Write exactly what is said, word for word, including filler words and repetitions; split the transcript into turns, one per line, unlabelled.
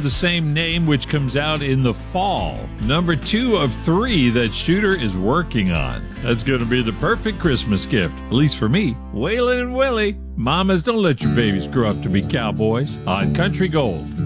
the same name, which comes out in the fall. Number two of three that Shooter is working on. That's going to be the perfect Christmas gift, at least for me. Waylon and Willie. Mamas, don't let your babies grow up to be cowboys. On Country Gold.